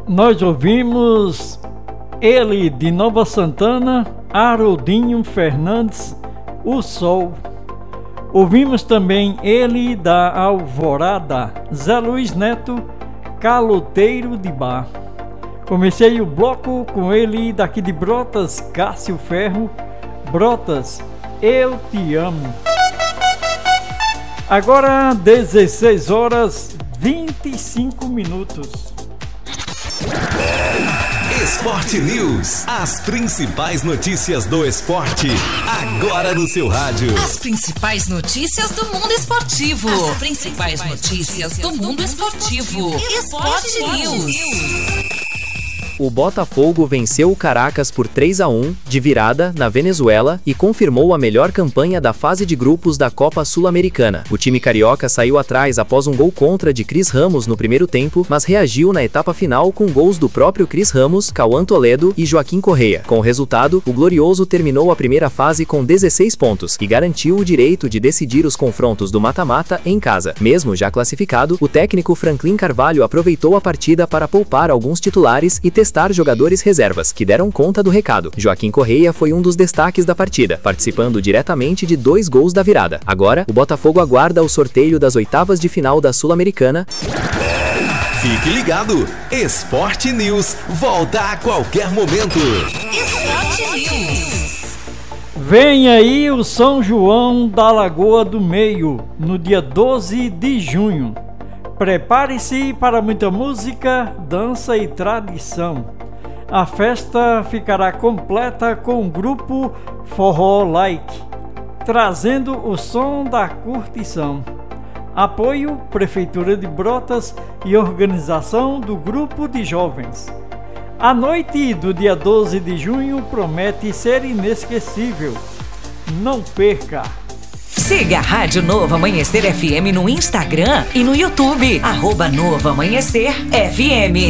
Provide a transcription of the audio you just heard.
Nós ouvimos ele de Nova Santana, Haroldinho Fernandes, O Sol. Ouvimos também ele da Alvorada, Zé Luiz Neto, Caloteiro de Bar. Comecei o bloco com ele daqui de Brotas, Cássio Ferro, Brotas, Eu Te Amo. Agora 16 horas 25 minutos. Esporte News, as principais notícias do esporte, agora no seu rádio. As principais notícias do mundo esportivo. As principais notícias do mundo esportivo. Esporte News. O Botafogo venceu o Caracas por 3-1, de virada, na Venezuela, e confirmou a melhor campanha da fase de grupos da Copa Sul-Americana. O time carioca saiu atrás após um gol contra de Cris Ramos no primeiro tempo, mas reagiu na etapa final com gols do próprio Cris Ramos, Cauã Toledo e Joaquim Correa. Com o resultado, o Glorioso terminou a primeira fase com 16 pontos e garantiu o direito de decidir os confrontos do mata-mata em casa. Mesmo já classificado, o técnico Franklin Carvalho aproveitou a partida para poupar alguns titulares e testar jogadores reservas, que deram conta do recado. Joaquim Correa foi um dos destaques da partida, participando diretamente de 2 gols da virada. Agora, o Botafogo aguarda o sorteio das oitavas de final da Sul-Americana. Fique ligado, Esporte News volta a qualquer momento. Esporte News. Vem aí o São João da Lagoa do Meio, no dia 12 de junho. Prepare-se para muita música, dança e tradição. A festa ficará completa com o grupo Forró Like, trazendo o som da curtição. Apoio Prefeitura de Brotas e organização do grupo de jovens. A noite do dia 12 de junho promete ser inesquecível. Não perca! Siga a Rádio Novo Amanhecer FM no Instagram e no YouTube. @Novo Amanhecer FM.